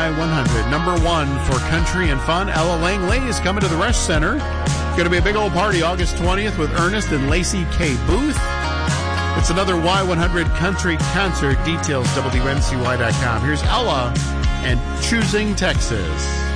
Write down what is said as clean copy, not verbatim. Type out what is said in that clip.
Y100. Number one for country and fun. Ella Langley is coming to the Resch Center. It's going to be a big old party August 20th with Ernest and Lacey K. Booth. It's another Y100 country concert. Details WMCY.com. Here's Ella and Choosing Texas.